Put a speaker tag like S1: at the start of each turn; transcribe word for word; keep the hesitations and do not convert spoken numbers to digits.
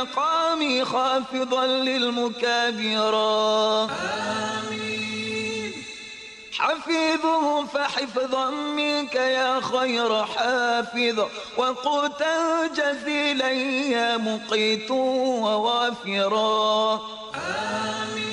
S1: مقامي خافضا للمكابرا. حفيظه فحفظا منك يا خير حافظ، وقوتا جزيلا يا مقيت ووافرا. آمين.